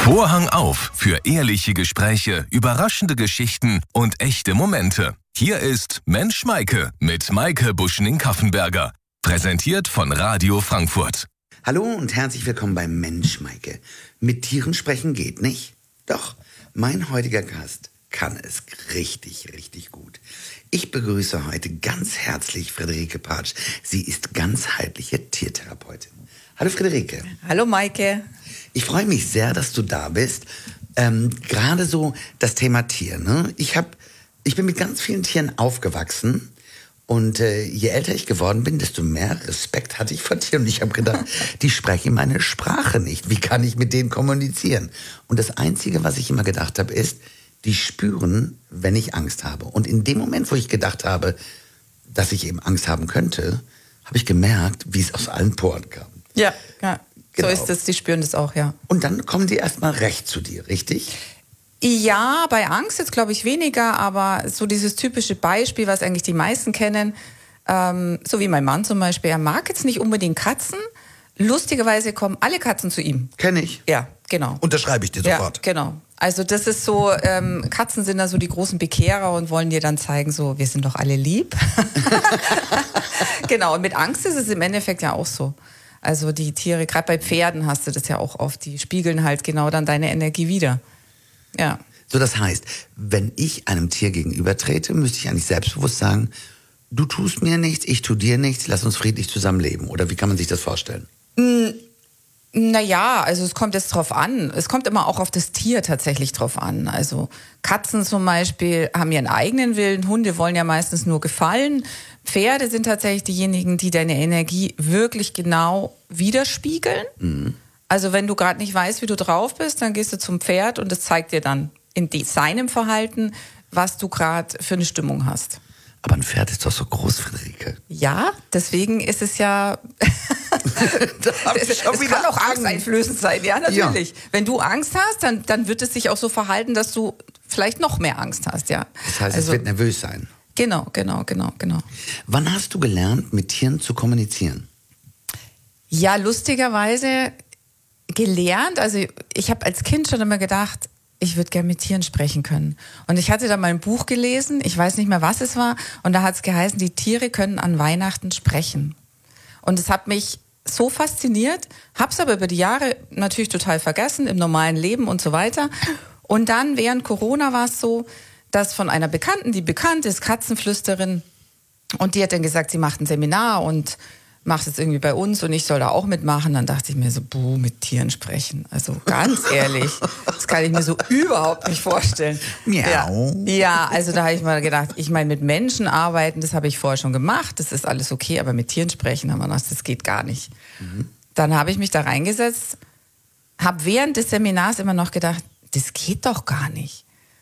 Vorhang auf für ehrliche Gespräche, überraschende Geschichten und echte Momente. Hier ist Mensch Maike mit Maike Buschning-Kaffenberger. Präsentiert von Radio Frankfurt. Hallo und herzlich willkommen bei Mensch Maike. Mit Tieren sprechen geht nicht? Doch, mein heutiger Gast kann es richtig, richtig gut. Ich begrüße heute ganz herzlich Friederike Patsch. Sie ist ganzheitliche Tiertherapeutin. Hallo Friederike. Hallo Maike. Ich freue mich sehr, dass du da bist. Gerade so das Thema Tier. Ne? Ich bin mit ganz vielen Tieren aufgewachsen. Und je älter ich geworden bin, desto mehr Respekt hatte ich vor Tieren. Und ich habe gedacht, die sprechen meine Sprache nicht. Wie kann ich mit denen kommunizieren? Und das Einzige, was ich immer gedacht habe, ist, die spüren, wenn ich Angst habe. Und in dem Moment, wo ich gedacht habe, dass ich eben Angst haben könnte, habe ich gemerkt, wie es aus allen Poren kam. Ja. Genau. So ist es, die spüren das auch, ja. Und dann kommen die erstmal recht zu dir, richtig? Ja, bei Angst jetzt glaube ich weniger, aber so dieses typische Beispiel, was eigentlich die meisten kennen, so wie mein Mann zum Beispiel, er mag jetzt nicht unbedingt Katzen. Lustigerweise kommen alle Katzen zu ihm. Kenn ich. Ja, genau. Unterschreibe ich dir sofort. Ja, genau. Also das ist so, Katzen sind da so die großen Bekehrer und wollen dir dann zeigen, so, wir sind doch alle lieb. Genau, und mit Angst ist es im Endeffekt ja auch so. Also die Tiere, gerade bei Pferden hast du das ja auch oft, die spiegeln halt genau dann deine Energie wider. Ja. So, das heißt, wenn ich einem Tier gegenübertrete, müsste ich eigentlich selbstbewusst sagen, du tust mir nichts, ich tu dir nichts, lass uns friedlich zusammenleben. Oder wie kann man sich das vorstellen? Naja, also es kommt jetzt drauf an. Es kommt immer auch auf das Tier tatsächlich drauf an. Also Katzen zum Beispiel haben ihren eigenen Willen, Hunde wollen ja meistens nur gefallen. Pferde sind tatsächlich diejenigen, die deine Energie wirklich genau widerspiegeln. Mhm. Also wenn du gerade nicht weißt, wie du drauf bist, dann gehst du zum Pferd und es zeigt dir dann in seinem Verhalten, was du gerade für eine Stimmung hast. Aber ein Pferd ist doch so groß, Friederike. Ja, deswegen ist es ja... Es kann auch angsteinflößend sein, ja, natürlich. Ja. Wenn du Angst hast, dann wird es sich auch so verhalten, dass du vielleicht noch mehr Angst hast, ja. Das heißt, es wird nervös sein. Genau. Wann hast du gelernt, mit Tieren zu kommunizieren? Ja, lustigerweise gelernt. Also ich habe als Kind schon immer gedacht, ich würde gerne mit Tieren sprechen können. Und ich hatte da mal ein Buch gelesen, ich weiß nicht mehr, was es war, und da hat es geheißen, die Tiere können an Weihnachten sprechen. Und es hat mich so fasziniert, hab's aber über die Jahre natürlich total vergessen, im normalen Leben und so weiter. Und dann während Corona war es so, dass von einer Bekannten, die bekannt ist, Katzenflüsterin, und die hat dann gesagt, sie macht ein Seminar und macht es irgendwie bei uns und ich soll da auch mitmachen. Dann dachte ich mir so, mit Tieren sprechen. Also ganz ehrlich, das kann ich mir so überhaupt nicht vorstellen. Ja, also da habe ich mal gedacht, ich meine, mit Menschen arbeiten, das habe ich vorher schon gemacht, das ist alles okay, aber mit Tieren sprechen, haben wir gedacht, das geht gar nicht. Mhm. Dann habe ich mich da reingesetzt, habe während des Seminars immer noch gedacht, das geht doch gar nicht.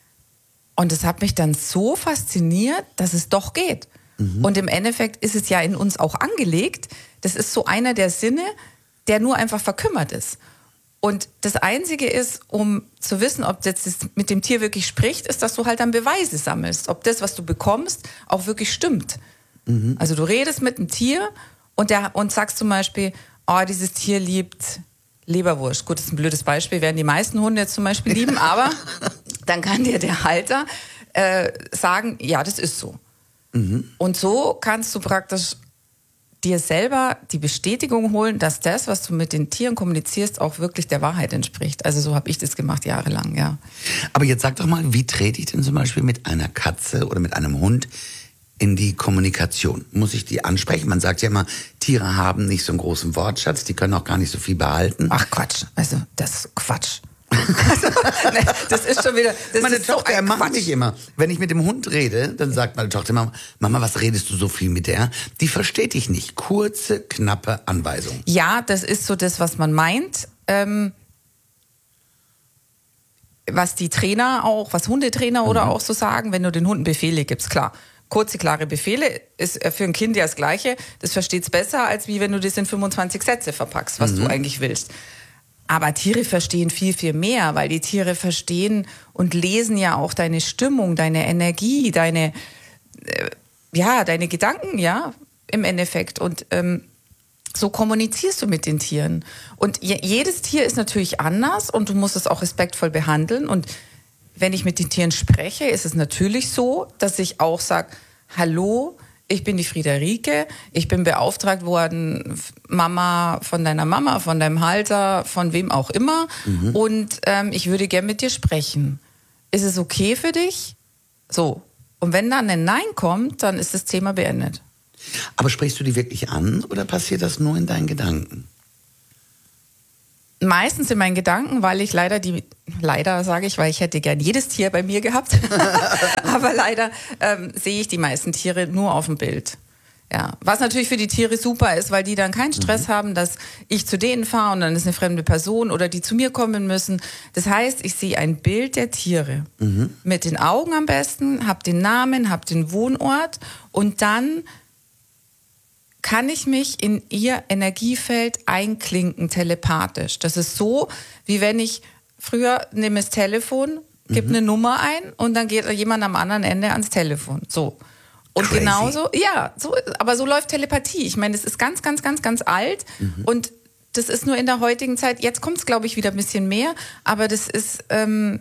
Und das hat mich dann so fasziniert, dass es doch geht. Mhm. Und im Endeffekt ist es ja in uns auch angelegt. Das ist so einer der Sinne, der nur einfach verkümmert ist. Und das Einzige ist, um zu wissen, ob das mit dem Tier wirklich spricht, ist, dass du halt dann Beweise sammelst. Ob das, was du bekommst, auch wirklich stimmt. Mhm. Also du redest mit einem Tier und sagst zum Beispiel, oh, dieses Tier liebt Leberwurst. Gut, das ist ein blödes Beispiel, werden die meisten Hunde jetzt zum Beispiel lieben, aber dann kann dir der Halter sagen, ja, das ist so. Mhm. Und so kannst du praktisch dir selber die Bestätigung holen, dass das, was du mit den Tieren kommunizierst, auch wirklich der Wahrheit entspricht. Also so habe ich das gemacht jahrelang, ja. Aber jetzt sag doch mal, wie trete ich denn zum Beispiel mit einer Katze oder mit einem Hund in die Kommunikation? Muss ich die ansprechen? Man sagt ja immer, Tiere haben nicht so einen großen Wortschatz, die können auch gar nicht so viel behalten. Ach Quatsch, also das ist Quatsch. Also, ne, das ist schon wieder. Meine Tochter macht mich immer. Wenn ich mit dem Hund rede, dann sagt meine Tochter immer, Mama, was redest du so viel mit der? Die versteht dich nicht. Kurze, knappe Anweisungen. Ja, das ist so das, was man meint. Was die Trainer auch, was Hundetrainer oder auch so sagen, wenn du den Hunden Befehle gibst, klar. Kurze, klare Befehle ist für ein Kind ja das Gleiche. Das versteht es besser, als wie wenn du das in 25 Sätze verpackst, was du eigentlich willst. Aber Tiere verstehen viel, viel mehr, weil die Tiere verstehen und lesen ja auch deine Stimmung, deine Energie, deine Gedanken, ja, im Endeffekt. Und so kommunizierst du mit den Tieren. Und jedes Tier ist natürlich anders und du musst es auch respektvoll behandeln. Und wenn ich mit den Tieren spreche, ist es natürlich so, dass ich auch sage, hallo, ich bin die Friederike, ich bin beauftragt worden, Mama, von deinem Halter, von wem auch immer. Und ich würde gern mit dir sprechen. Ist es okay für dich? So. Und wenn dann ein Nein kommt, dann ist das Thema beendet. Aber sprichst du die wirklich an oder passiert das nur in deinen Gedanken? Meistens in meinen Gedanken, weil ich leider sage ich, weil ich hätte gern jedes Tier bei mir gehabt. Aber leider sehe ich die meisten Tiere nur auf dem Bild. Ja, was natürlich für die Tiere super ist, weil die dann keinen Stress haben, dass ich zu denen fahre und dann ist eine fremde Person oder die zu mir kommen müssen. Das heißt, ich sehe ein Bild der Tiere. Mit den Augen am besten, habe den Namen, habe den Wohnort und dann kann ich mich in ihr Energiefeld einklinken, telepathisch. Das ist so, wie wenn ich früher nehme das Telefon, gebe eine Nummer ein und dann geht jemand am anderen Ende ans Telefon. So. Und crazy. Genauso, ja, so, aber so läuft Telepathie. Ich meine, das ist ganz, ganz, ganz, ganz alt und das ist nur in der heutigen Zeit, jetzt kommt es, glaube ich, wieder ein bisschen mehr, aber das ist kein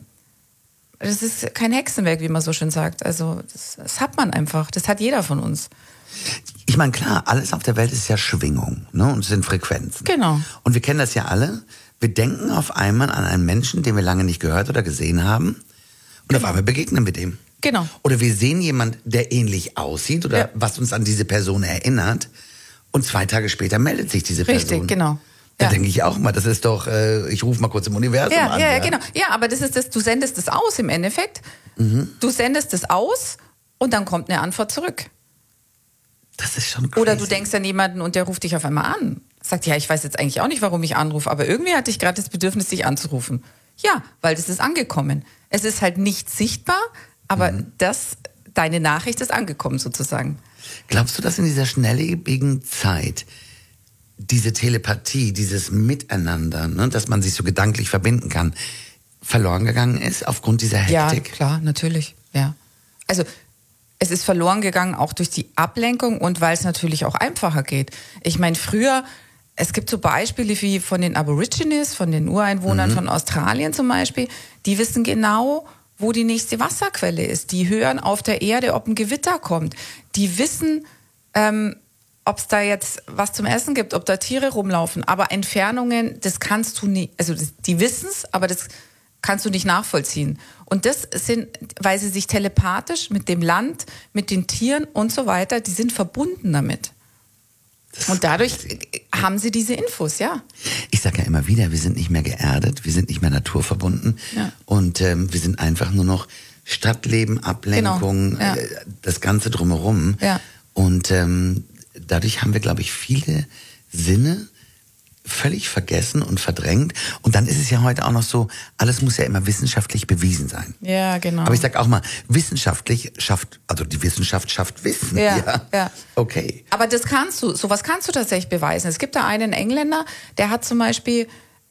Hexenwerk, wie man so schön sagt. Also das hat man einfach, das hat jeder von uns. Ich meine, klar, alles auf der Welt ist ja Schwingung, ne? Und es sind Frequenzen. Genau. Und wir kennen das ja alle. Wir denken auf einmal an einen Menschen, den wir lange nicht gehört oder gesehen haben. Und auf einmal begegnen wir dem. Genau. Oder wir sehen jemanden, der ähnlich aussieht oder was uns an diese Person erinnert. Und 2 Tage später meldet sich diese Person. Richtig, genau. Da denke ich auch mal, das ist doch, ich rufe mal kurz im Universum an. Ja, genau. Ja, aber das ist das, du sendest es aus im Endeffekt. Du sendest es aus und dann kommt eine Antwort zurück. Das ist schon crazy. Oder du denkst an jemanden und der ruft dich auf einmal an. Sagt, ja, ich weiß jetzt eigentlich auch nicht, warum ich anrufe, aber irgendwie hatte ich gerade das Bedürfnis, dich anzurufen. Ja, weil das ist angekommen. Es ist halt nicht sichtbar, aber deine Nachricht ist angekommen sozusagen. Glaubst du, dass in dieser schnelllebigen Zeit diese Telepathie, dieses Miteinander, ne, dass man sich so gedanklich verbinden kann, verloren gegangen ist aufgrund dieser Hektik? Ja, klar, natürlich. Ja. Also es ist verloren gegangen auch durch die Ablenkung und weil es natürlich auch einfacher geht. Ich meine, früher, es gibt so Beispiele wie von den Aborigines, von den Ureinwohnern von Australien zum Beispiel, die wissen genau, wo die nächste Wasserquelle ist. Die hören auf der Erde, ob ein Gewitter kommt. Die wissen, ob es da jetzt was zum Essen gibt, ob da Tiere rumlaufen. Aber Entfernungen, das kannst du nicht, also die wissen es, aber das kannst du nicht nachvollziehen. Und das sind, weil sie sich telepathisch mit dem Land, mit den Tieren und so weiter, die sind verbunden damit. Und dadurch haben sie diese Infos, ja. Ich sage ja immer wieder, wir sind nicht mehr geerdet, wir sind nicht mehr naturverbunden und wir sind einfach nur noch Stadtleben, Ablenkung, das Ganze drumherum. Ja. Und dadurch haben wir, glaube ich, viele Sinne völlig vergessen und verdrängt. Und dann ist es ja heute auch noch so, alles muss ja immer wissenschaftlich bewiesen sein. Ja, genau. Aber ich sag auch mal, wissenschaftlich schafft, also die Wissenschaft schafft Wissen. Ja. Okay. Aber sowas kannst du tatsächlich beweisen. Es gibt da einen Engländer, der hat zum Beispiel,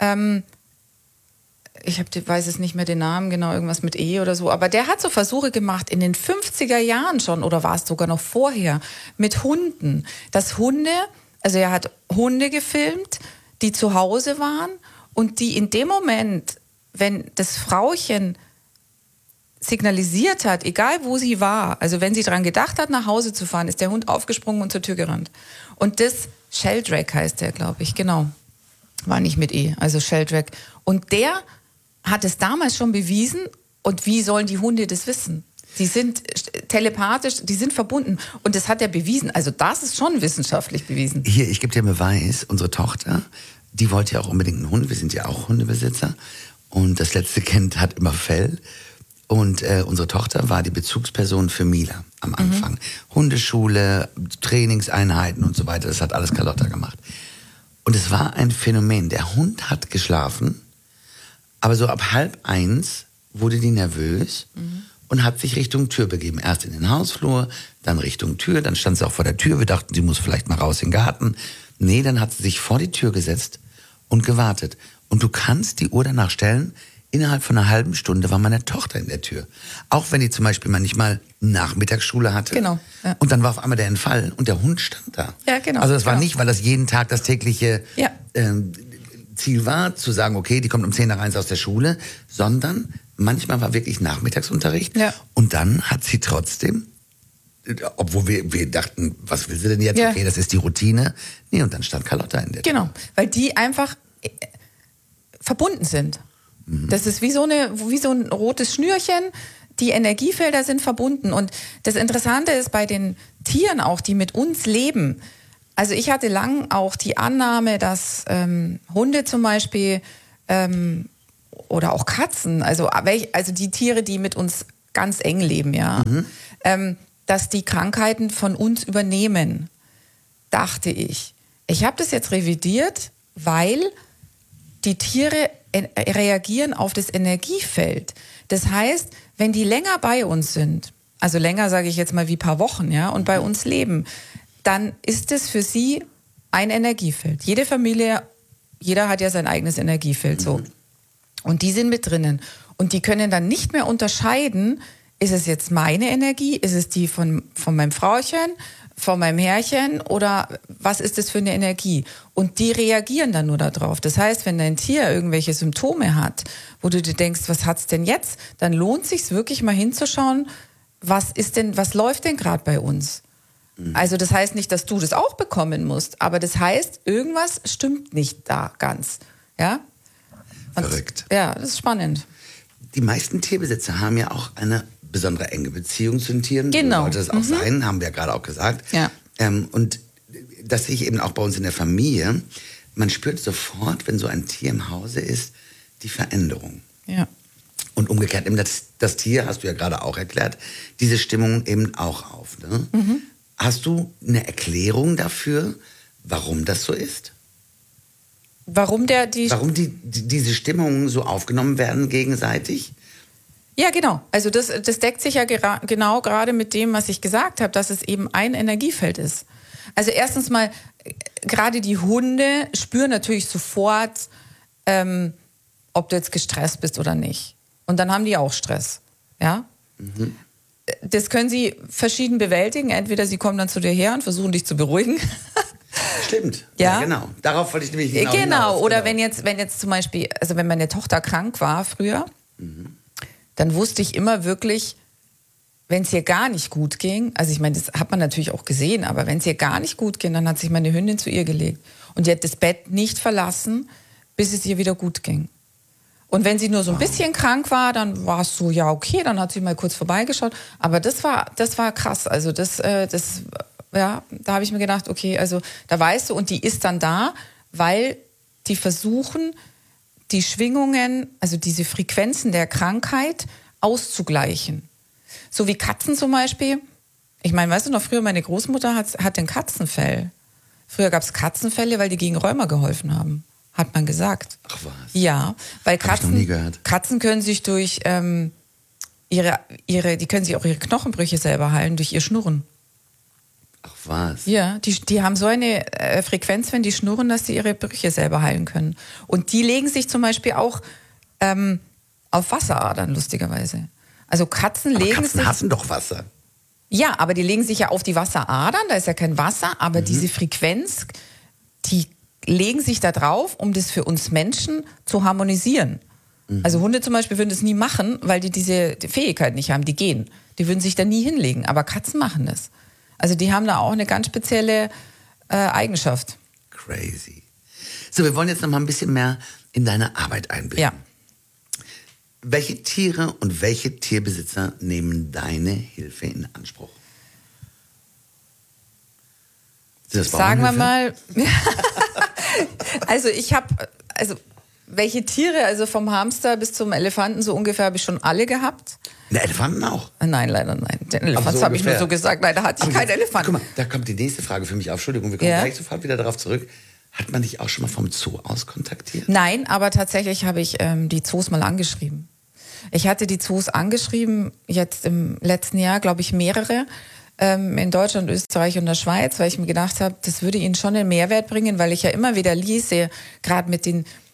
weiß es nicht mehr den Namen genau, irgendwas mit E oder so, aber der hat so Versuche gemacht in den 50er Jahren schon, oder war es sogar noch vorher, mit Hunden. Also er hat Hunde gefilmt, die zu Hause waren und die in dem Moment, wenn das Frauchen signalisiert hat, egal wo sie war, also wenn sie daran gedacht hat, nach Hause zu fahren, ist der Hund aufgesprungen und zur Tür gerannt. Und das, Sheldrake heißt der, glaube ich, genau. War nicht mit E, also Sheldrake. Und der hat es damals schon bewiesen. Und wie sollen die Hunde das wissen? Die sind telepathisch, die sind verbunden. Und das hat er bewiesen. Also das ist schon wissenschaftlich bewiesen. Hier, ich gebe dir einen Beweis. Unsere Tochter, die wollte ja auch unbedingt einen Hund. Wir sind ja auch Hundebesitzer. Und das letzte Kind hat immer Fell. Und unsere Tochter war die Bezugsperson für Mila am Anfang. Hundeschule, Trainingseinheiten und so weiter. Das hat alles Carlotta gemacht. Und es war ein Phänomen. Der Hund hat geschlafen, aber so ab 12:30 wurde die nervös und hat sich Richtung Tür begeben. Erst in den Hausflur, dann Richtung Tür, dann stand sie auch vor der Tür. Wir dachten, sie muss vielleicht mal raus in den Garten. Nee, dann hat sie sich vor die Tür gesetzt und gewartet. Und du kannst die Uhr danach stellen, innerhalb von einer halben Stunde war meine Tochter in der Tür. Auch wenn die zum Beispiel manchmal Nachmittagsschule hatte. Genau. Ja. Und dann war auf einmal der Entfall und der Hund stand da. Ja, genau. Also das war genau. nicht, weil das jeden Tag das tägliche Ja. Ziel war, zu sagen, okay, die kommt um 10 nach 1 aus der Schule, sondern manchmal war wirklich Nachmittagsunterricht. Ja. Und dann hat sie trotzdem, obwohl wir dachten, was will sie denn jetzt? Ja. Okay, das ist die Routine. Nee, und dann stand Carlotta in der Tür. Genau, weil die einfach verbunden sind. Das ist wie so ein rotes Schnürchen. Die Energiefelder sind verbunden. Und das Interessante ist bei den Tieren auch, die mit uns leben. Also ich hatte lang auch die Annahme, dass Hunde zum Beispiel oder auch Katzen, also die Tiere, die mit uns ganz eng leben, ja, dass die Krankheiten von uns übernehmen, dachte ich. Ich habe das jetzt revidiert, weil die Tiere reagieren auf das Energiefeld. Das heißt, wenn die länger bei uns sind, also länger sage ich jetzt mal wie ein paar Wochen, ja, und bei uns leben, dann ist es für sie ein Energiefeld. Jede Familie, jeder hat ja sein eigenes Energiefeld, so. Und die sind mit drinnen. Und die können dann nicht mehr unterscheiden, ist es jetzt meine Energie, ist es die von meinem Frauchen, von meinem Herrchen oder was ist das für eine Energie? Und die reagieren dann nur darauf. Das heißt, wenn dein Tier irgendwelche Symptome hat, wo du dir denkst, was hat's denn jetzt? Dann lohnt es sich wirklich mal hinzuschauen, was läuft denn gerade bei uns? Also das heißt nicht, dass du das auch bekommen musst, aber das heißt, irgendwas stimmt nicht da ganz. Ja? Und, Verrückt. Ja, das ist spannend. Die meisten Tierbesitzer haben ja auch eine besondere enge Beziehung zu den Tieren. Genau. So sollte es auch sein, haben wir ja gerade auch gesagt. Ja. Und das sehe ich eben auch bei uns in der Familie. Man spürt sofort, wenn so ein Tier im Hause ist, die Veränderung. Ja. Und umgekehrt, eben das Tier, hast du ja gerade auch erklärt, diese Stimmung eben auch auf. Ne? Hast du eine Erklärung dafür, warum das so ist? Warum diese Stimmungen so aufgenommen werden gegenseitig? Ja, genau. Also das deckt sich ja genau gerade mit dem, was ich gesagt habe, dass es eben ein Energiefeld ist. Also erstens mal, gerade die Hunde spüren natürlich sofort, ob du jetzt gestresst bist oder nicht. Und dann haben die auch Stress. Ja? Das können sie verschieden bewältigen. Entweder sie kommen dann zu dir her und versuchen dich zu beruhigen. Stimmt. Ja? Genau. Darauf wollte ich nämlich Genau. hinaus. Oder genau. wenn jetzt zum Beispiel, also wenn meine Tochter krank war früher, dann wusste ich immer wirklich, wenn es ihr gar nicht gut ging, also ich meine, das hat man natürlich auch gesehen, aber wenn es ihr gar nicht gut ging, dann hat sich meine Hündin zu ihr gelegt. Und die hat das Bett nicht verlassen, bis es ihr wieder gut ging. Und wenn sie nur so ein bisschen krank war, dann war es so, ja okay, dann hat sie mal kurz vorbeigeschaut. Aber das war krass. Also da habe ich mir gedacht, okay, also da weißt du, und die ist dann da, weil die versuchen, die Schwingungen, also diese Frequenzen der Krankheit auszugleichen. So wie Katzen zum Beispiel. Ich meine, weißt du noch, früher meine Großmutter hat ein Katzenfell. Früher gab es Katzenfelle, weil die gegen Rheuma geholfen haben. Hat man gesagt. Ach was. Ja, weil Hab ich noch nie gehört. Katzen können sich durch die können sich auch ihre Knochenbrüche selber heilen, durch ihr Schnurren. Ach was. Ja, die haben so eine Frequenz, wenn die schnurren, dass sie ihre Brüche selber heilen können. Und die legen sich zum Beispiel auch auf Wasseradern, lustigerweise. Also Katzen Aber legen Katzen sich... hassen doch Wasser. Ja, aber die legen sich ja auf die Wasseradern, da ist ja kein Wasser, aber diese Frequenz, die legen sich da drauf, um das für uns Menschen zu harmonisieren. Also Hunde zum Beispiel würden das nie machen, weil die diese Fähigkeit nicht haben, die gehen. Die würden sich da nie hinlegen, aber Katzen machen das. Also die haben da auch eine ganz spezielle Eigenschaft. Crazy. So, wir wollen jetzt noch mal ein bisschen mehr in deine Arbeit einblicken. Ja. Welche Tiere und welche Tierbesitzer nehmen deine Hilfe in Anspruch? Sind das Sagen wir Bauernhöfe? mal, also welche Tiere, also vom Hamster bis zum Elefanten so ungefähr habe ich schon alle gehabt. Ne, Elefanten auch. Nein, leider nein. Den Aber Elefant so habe ich nur ungefähr. so gesagt, leider hatte ich keinen Elefant. Guck mal, da kommt die nächste Frage für mich auf. Entschuldigung, wir kommen Ja. gleich sofort wieder darauf zurück. Hat man dich auch schon mal vom Zoo aus kontaktiert? Nein, aber tatsächlich habe ich die Zoos mal angeschrieben. Ich hatte die Zoos angeschrieben, jetzt im letzten Jahr, glaube ich, mehrere, in Deutschland, Österreich und der Schweiz, weil ich mir gedacht habe, das würde ihnen schon einen Mehrwert bringen, weil ich ja immer wieder lese, gerade mit den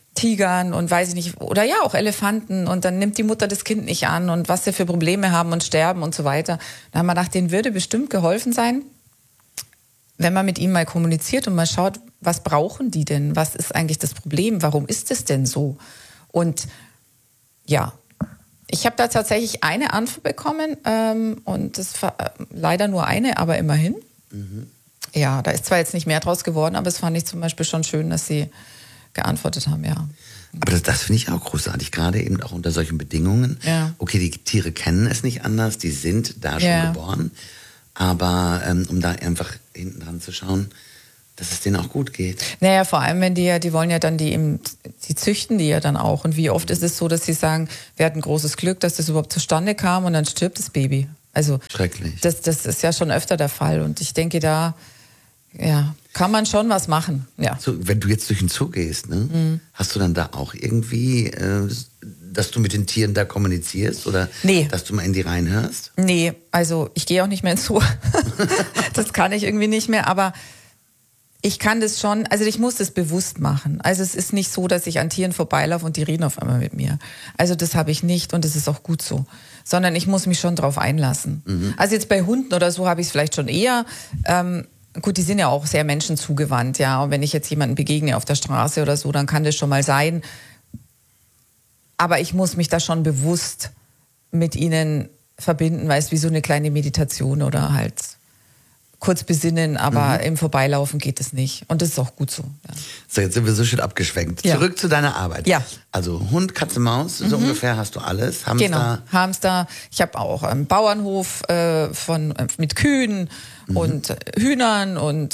Tigern und weiß ich nicht, oder ja, auch Elefanten und dann nimmt die Mutter das Kind nicht an und was sie für Probleme haben und sterben und so weiter. Da haben wir gedacht, denen würde bestimmt geholfen sein, wenn man mit ihnen mal kommuniziert und mal schaut, was brauchen die denn? Was ist eigentlich das Problem? Warum ist es denn so? Und ja, ich habe da tatsächlich eine Antwort bekommen und das war leider nur eine, aber immerhin. Ja, da ist zwar jetzt nicht mehr draus geworden, aber es fand ich zum Beispiel schon schön, dass sie geantwortet haben, ja. Aber das finde ich auch großartig, gerade eben auch unter solchen Bedingungen. Ja. Okay, die Tiere kennen es nicht anders, die sind da schon geboren. Aber um da einfach hinten dran zu schauen, dass es denen auch gut geht. Naja, vor allem, wenn die wollen ja dann die züchten die ja dann auch. Und wie oft ist es so, dass sie sagen, wir hatten großes Glück, dass das überhaupt zustande kam und dann stirbt das Baby. Also schrecklich. Das ist ja schon öfter der Fall. Und ich denke, da kann man schon was machen. Ja. So, wenn du jetzt durch den Zoo gehst, ne, hast du dann da auch irgendwie, dass du mit den Tieren da kommunizierst oder dass du mal in die reinhörst? Nee, also ich gehe auch nicht mehr ins Zoo. Das kann ich irgendwie nicht mehr, aber ich kann das schon, also ich muss das bewusst machen. Also es ist nicht so, dass ich an Tieren vorbeilaufe und die reden auf einmal mit mir. Also das habe ich nicht und das ist auch gut so. Sondern ich muss mich schon drauf einlassen. Also jetzt bei Hunden oder so habe ich es vielleicht schon eher. Gut, die sind ja auch sehr menschenzugewandt, ja. Und wenn ich jetzt jemanden begegne auf der Straße oder so, dann kann das schon mal sein. Aber ich muss mich da schon bewusst mit ihnen verbinden, weil es wie so eine kleine Meditation oder halt kurz besinnen, aber im Vorbeilaufen geht es nicht. Und das ist auch gut so. Ja. So, jetzt sind wir so schön abgeschwenkt. Ja. Zurück zu deiner Arbeit. Ja. Also Hund, Katze, Maus, so ungefähr hast du alles. Hamster. Genau, Hamster. Ich habe auch einen Bauernhof mit Kühen und Hühnern und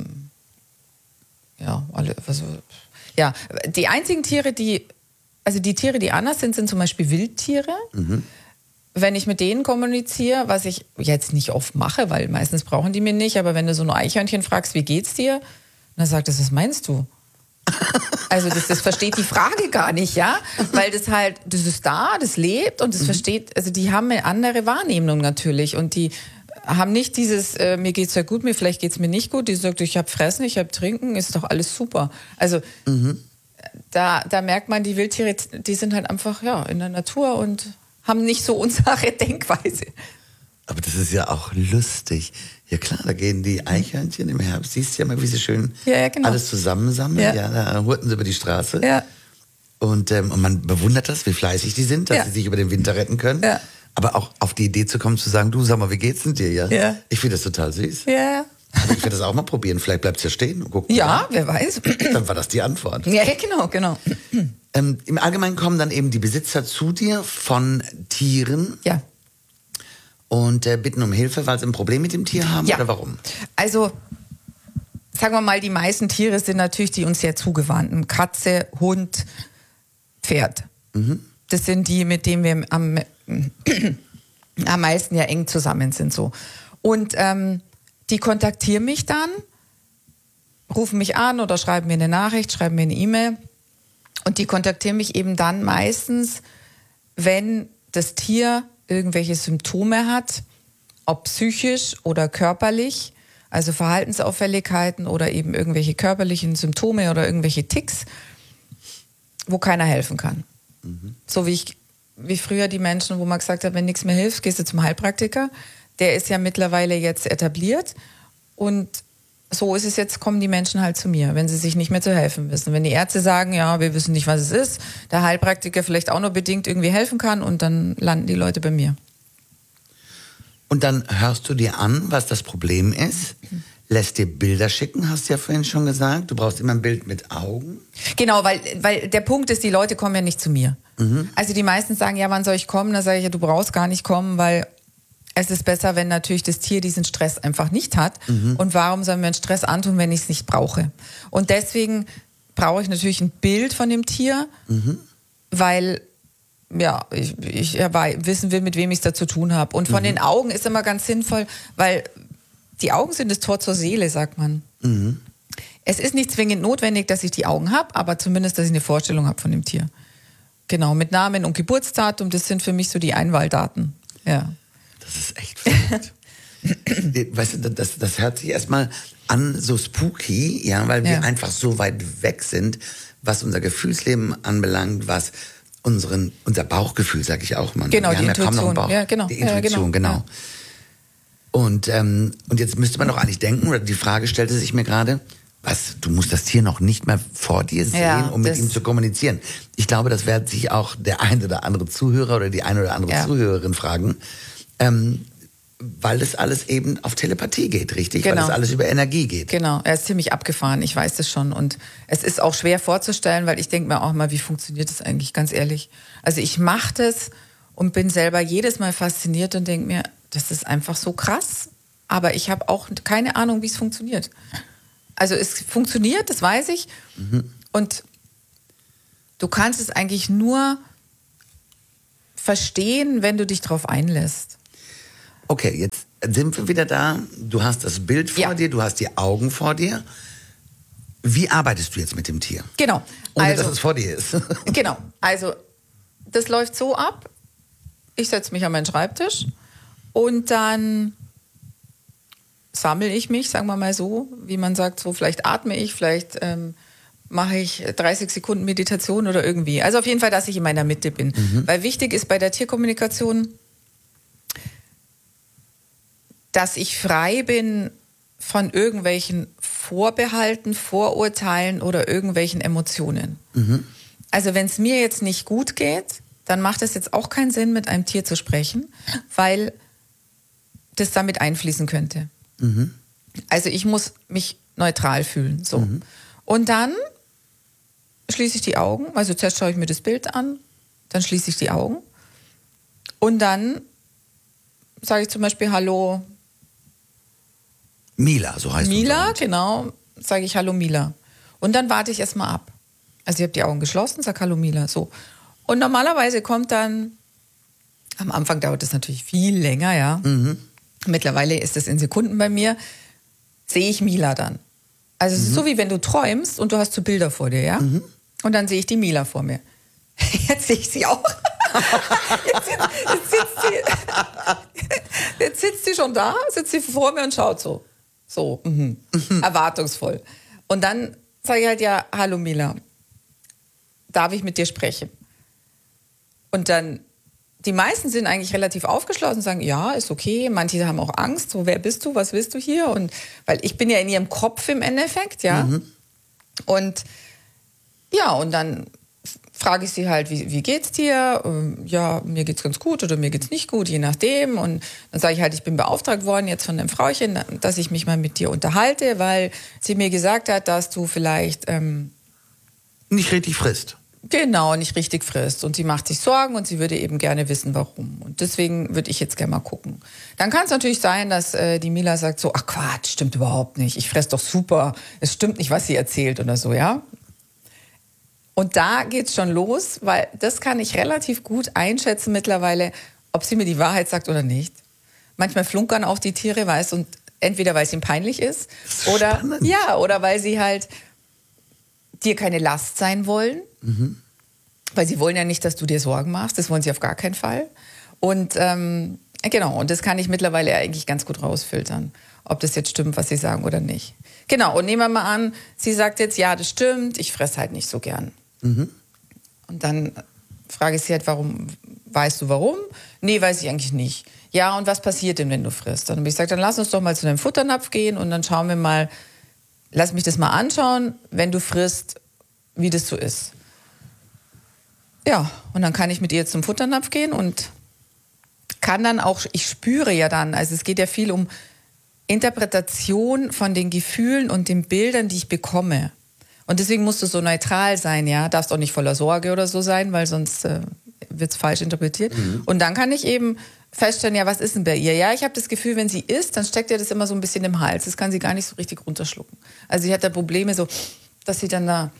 die einzigen Tiere, die Tiere, die anders sind, sind zum Beispiel Wildtiere. Wenn ich mit denen kommuniziere, was ich jetzt nicht oft mache, weil meistens brauchen die mich nicht, aber wenn du so ein Eichhörnchen fragst, wie geht's dir? Dann sagt es, was meinst du? Also das versteht die Frage gar nicht, ja? Weil das ist da, das lebt und das versteht, also die haben eine andere Wahrnehmung natürlich und die haben nicht dieses, mir geht's ja gut, vielleicht geht's mir nicht gut. Die sagt, ich habe Fressen, ich habe Trinken, ist doch alles super. Also da merkt man, die Wildtiere, die sind halt einfach in der Natur und haben nicht so unsere Denkweise. Aber das ist ja auch lustig. Ja klar, da gehen die Eichhörnchen im Herbst. Siehst du ja mal, wie sie schön alles zusammensammeln. Ja, da hurten sie über die Straße. Ja. Und man bewundert das, wie fleißig die sind, dass sie sich über den Winter retten können. Ja. Aber auch auf die Idee zu kommen, zu sagen, du, sag mal, wie geht's denn dir? Ja. Ich finde das total süß. Ja. Aber ich werde das auch mal probieren. Vielleicht bleibt es ja stehen und guck mal. Ja, wer weiß. Dann war das die Antwort. Ja, genau. Im Allgemeinen kommen dann eben die Besitzer zu dir von Tieren. Ja. Und bitten um Hilfe, weil sie ein Problem mit dem Tier haben oder warum? Also, sagen wir mal, die meisten Tiere sind natürlich die uns sehr zugewandten. Katze, Hund, Pferd. Das sind die, mit denen wir am meisten ja eng zusammen sind. So. Und die kontaktieren mich dann, rufen mich an oder schreiben mir eine Nachricht, schreiben mir eine E-Mail. Und die kontaktieren mich eben dann meistens, wenn das Tier irgendwelche Symptome hat, ob psychisch oder körperlich, also Verhaltensauffälligkeiten oder eben irgendwelche körperlichen Symptome oder irgendwelche Ticks, wo keiner helfen kann. So wie früher die Menschen, wo man gesagt hat, wenn nichts mehr hilft, gehst du zum Heilpraktiker. Der ist ja mittlerweile jetzt etabliert und so ist es jetzt, kommen die Menschen halt zu mir, wenn sie sich nicht mehr zu helfen wissen. Wenn die Ärzte sagen, ja, wir wissen nicht, was es ist, der Heilpraktiker vielleicht auch nur bedingt irgendwie helfen kann und dann landen die Leute bei mir. Und dann hörst du dir an, was das Problem ist, lässt dir Bilder schicken, hast du ja vorhin schon gesagt. Du brauchst immer ein Bild mit Augen. Genau, weil der Punkt ist, die Leute kommen ja nicht zu mir. Also die meisten sagen, ja, wann soll ich kommen? Da sage ich, ja, du brauchst gar nicht kommen, weil es ist besser, wenn natürlich das Tier diesen Stress einfach nicht hat. Und warum sollen wir einen Stress antun, wenn ich es nicht brauche? Und deswegen brauche ich natürlich ein Bild von dem Tier, weil ich wissen will, mit wem ich es da zu tun habe. Und von den Augen ist immer ganz sinnvoll, weil die Augen sind das Tor zur Seele, sagt man. Es ist nicht zwingend notwendig, dass ich die Augen habe, aber zumindest, dass ich eine Vorstellung habe von dem Tier. Genau, mit Namen und Geburtsdatum, das sind für mich so die Einwahldaten. Ja. Das ist echt verrückt. Weißt du, das hört sich erstmal an so spooky, ja, weil wir einfach so weit weg sind. was unser Gefühlsleben anbelangt, was unser Bauchgefühl, sage ich auch mal. Genau, wir die haben Intuition. Ja kaum noch einen Bauch. Ja, genau. Die Intuition, Ja, genau. Ja. Und jetzt müsste man doch eigentlich denken, oder die Frage stellte sich mir gerade, du musst das Tier noch nicht mehr vor dir sehen, um mit ihm zu kommunizieren. Ich glaube, das wird sich auch der ein oder andere Zuhörer oder die eine oder andere Zuhörerin fragen, weil das alles eben auf Telepathie geht, richtig? Genau. Weil das alles über Energie geht. Genau, er ist ziemlich abgefahren, ich weiß das schon. Und es ist auch schwer vorzustellen, weil ich denke mir auch mal, wie funktioniert das eigentlich, ganz ehrlich. Also ich mache das und bin selber jedes Mal fasziniert und denke mir, das ist einfach so krass. Aber ich habe auch keine Ahnung, wie es funktioniert. Also es funktioniert, das weiß ich. Und du kannst es eigentlich nur verstehen, wenn du dich drauf einlässt. Okay, jetzt sind wir wieder da. Du hast das Bild vor dir, du hast die Augen vor dir. Wie arbeitest du jetzt mit dem Tier? Genau. Ohne dass es vor dir ist. Genau. Also das läuft so ab. Ich setze mich an meinen Schreibtisch und dann sammle ich mich, sagen wir mal so, wie man sagt, so vielleicht atme ich, vielleicht mache ich 30 Sekunden Meditation oder irgendwie. Also auf jeden Fall, dass ich in meiner Mitte bin. Weil wichtig ist bei der Tierkommunikation, dass ich frei bin von irgendwelchen Vorbehalten, Vorurteilen oder irgendwelchen Emotionen. Also wenn es mir jetzt nicht gut geht, dann macht es jetzt auch keinen Sinn, mit einem Tier zu sprechen, weil das damit einfließen könnte. Also ich muss mich neutral fühlen. So. Und dann schließe ich die Augen, also zuerst schaue ich mir das Bild an, dann schließe ich die Augen und dann sage ich zum Beispiel Hallo Mila, so heißt Mila, genau, sage ich Hallo Mila. Und dann warte ich erstmal ab. Also ich habe die Augen geschlossen, sage Hallo Mila, so. Und normalerweise kommt dann, am Anfang dauert es natürlich viel länger, ja. Mittlerweile ist es in Sekunden bei mir, sehe ich Mila dann. Also es ist so, wie wenn du träumst und du hast so Bilder vor dir, ja. Und dann sehe ich die Mila vor mir. Jetzt sehe ich sie auch. Jetzt sitzt sie schon da, sitzt sie vor mir und schaut so. Erwartungsvoll. Und dann sage ich halt, ja, hallo Mila, darf ich mit dir sprechen? Und dann, die meisten sind eigentlich relativ aufgeschlossen und sagen, ja, ist okay. Manche haben auch Angst, so, wer bist du, was willst du hier? Und weil ich bin ja in ihrem Kopf im Endeffekt, ja. Und ja, und dann frage ich sie halt, wie geht's dir? Ja, mir geht's ganz gut oder mir geht's nicht gut, je nachdem. Und dann sage ich halt, ich bin beauftragt worden jetzt von dem Frauchen, dass ich mich mal mit dir unterhalte, weil sie mir gesagt hat, dass du vielleicht nicht richtig frisst. Genau, nicht richtig frisst. Und sie macht sich Sorgen und sie würde eben gerne wissen, warum. Und deswegen würde ich jetzt gerne mal gucken. Dann kann es natürlich sein, dass die Mila sagt so, ach Quatsch, stimmt überhaupt nicht. Ich fress doch super. Es stimmt nicht, was sie erzählt oder so, ja. Und da geht's schon los, weil das kann ich relativ gut einschätzen mittlerweile, ob sie mir die Wahrheit sagt oder nicht. Manchmal flunkern auch die Tiere, weißt, und entweder weil es ihm peinlich ist oder spannend. ja, oder weil sie halt dir keine Last sein wollen. Weil sie wollen ja nicht, dass du dir Sorgen machst. Das wollen sie auf gar keinen Fall. Und genau, und das kann ich mittlerweile eigentlich ganz gut rausfiltern, ob das jetzt stimmt, was sie sagen oder nicht. Genau, und nehmen wir mal an, sie sagt jetzt, ja, das stimmt, ich fresse halt nicht so gern. Und dann frage ich sie halt, weißt du warum? Nee, weiß ich eigentlich nicht. Ja, und was passiert denn, wenn du frisst? Dann habe ich gesagt, dann lass uns doch mal zu deinem Futternapf gehen und dann schauen wir mal, lass mich das mal anschauen, wenn du frisst, wie das so ist. Ja, und dann kann ich mit ihr zum Futternapf gehen und kann dann auch, ich spüre ja dann, also es geht ja viel um Interpretation von den Gefühlen und den Bildern, die ich bekomme. Und deswegen musst du so neutral sein, ja, darfst auch nicht voller Sorge oder so sein, weil sonst wird es falsch interpretiert. Und dann kann ich eben feststellen, ja, was ist denn bei ihr? Ja, ich habe das Gefühl, wenn sie isst, dann steckt ihr das immer so ein bisschen im Hals. Das kann sie gar nicht so richtig runterschlucken. Also sie hat da Probleme so, dass sie dann da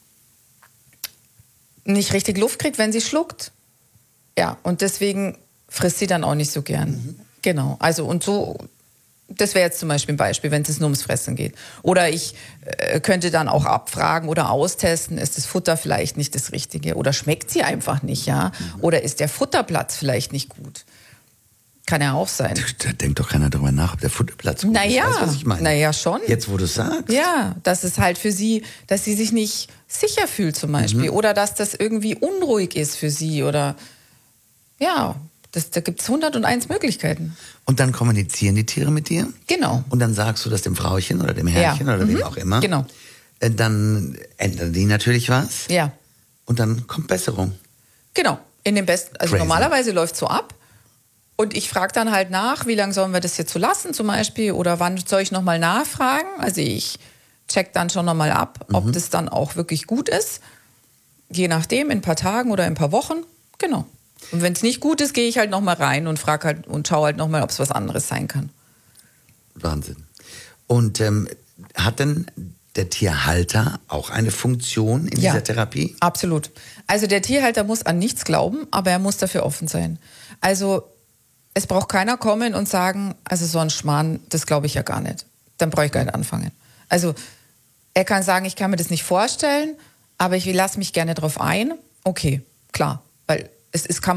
nicht richtig Luft kriegt, wenn sie schluckt. Ja, und deswegen frisst sie dann auch nicht so gern. Genau, also und so, das wäre jetzt zum Beispiel ein Beispiel, wenn es nur ums Fressen geht. Oder ich könnte dann auch abfragen oder austesten, ist das Futter vielleicht nicht das Richtige? Oder schmeckt sie einfach nicht, ja? Oder ist der Futterplatz vielleicht nicht gut? Kann ja auch sein. Da denkt doch keiner drüber nach, ob der Futterplatz gut ist. Naja, Weißt du, was ich meine? naja, schon. Jetzt, wo du es sagst. Ja, das ist halt für sie, dass sie sich nicht sicher fühlt zum Beispiel. Oder dass das irgendwie unruhig ist für sie. Oder ja, da gibt es 101 Möglichkeiten. Und dann kommunizieren die Tiere mit dir? Genau. Und dann sagst du das dem Frauchen oder dem Herrchen oder wem auch immer. Genau. Dann ändern die natürlich was. Ja. Und dann kommt Besserung. Genau. In dem besten, also Crazy. normalerweise läuft es so ab. Und ich frage dann halt nach, wie lange sollen wir das jetzt so lassen zum Beispiel oder wann soll ich nochmal nachfragen. Also ich check dann schon nochmal ab, ob das dann auch wirklich gut ist. Je nachdem, in ein paar Tagen oder in ein paar Wochen. Genau. Und wenn es nicht gut ist, gehe ich halt nochmal rein und frage halt und schaue halt nochmal, ob es was anderes sein kann. Wahnsinn. Und hat denn der Tierhalter auch eine Funktion in dieser Therapie? Absolut. Also der Tierhalter muss an nichts glauben, aber er muss dafür offen sein. Also es braucht keiner kommen und sagen, also so ein Schmarrn, das glaube ich ja gar nicht. Dann brauche ich gar nicht anfangen. Also er kann sagen, ich kann mir das nicht vorstellen, aber ich lasse mich gerne drauf ein. Okay, klar, weil es kann